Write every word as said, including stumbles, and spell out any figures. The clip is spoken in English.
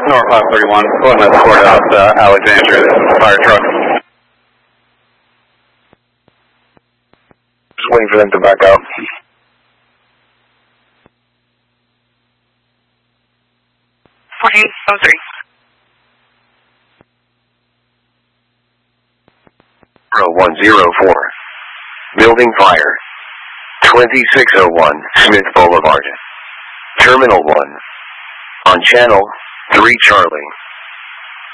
North five thirty-one, go ahead and escort out uh, Alexandria, the fire truck. Just waiting for them to back out. fourteen oh three. one zero four. Building fire. twenty-six oh one, Smith Boulevard. Terminal one. On channel three Charlie.